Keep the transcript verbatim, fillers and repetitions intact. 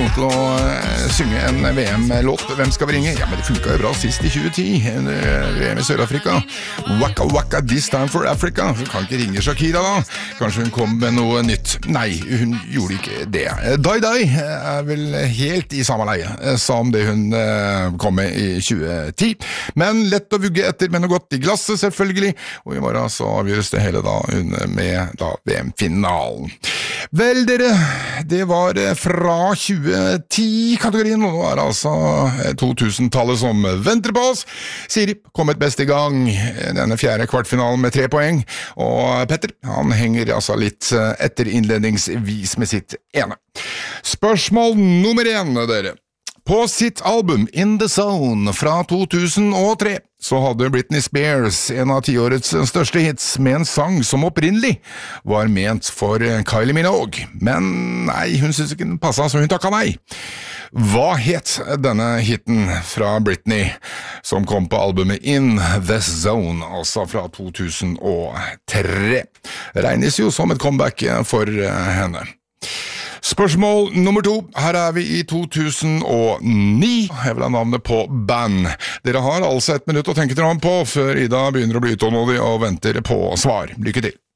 lov til å uh, synge en V M-låt. Hvem skal vi ringe? Ja, men det funket jo bra sist i tjue ti, under V M i Sør-Afrika. Waka waka, this time for Africa. Hun kan ikke ringe Shakira da. Kanskje hun kom med noe nytt. Nei, hun gjorde ikke det. Dai Dai er vel helt i samme leie som det hun uh, kom med i tjue ti. Men lett å vugge etter med noe godt i glasset, selvfølgelig. Og i morgen så avgjøres det hele da med da V M-finalen. Vel dere, det var fra tjue ti-kategorien, og nå er det altså to tusen-tallet som venter på oss. Siri kommet best i gang denne fjerde kvartfinalen med tre poeng, og Petter, han henger altså litt etter innledningsvis med sitt ene. Spørsmål nummer én, dere. På sitt album In The Zone fra to tusen og tre så hadde Britney Spears en av tiårets største hits med en sang som opprinnelig var ment for Kylie Minogue. Men nei, hun synes ikke den passet, så hun takket nei. Hva het denne hiten fra Britney som kom på albumet In The Zone, altså fra to tusen og tre? Regnes jo som et comeback for henne. Spørsmål nummer to. Her er vi i to tusen og ni. Jeg vil ha navnet på band. Dere har altså et minutt å tenke dere om på før Ida begynner å bli utålmodig og venter på svar. Lykke til.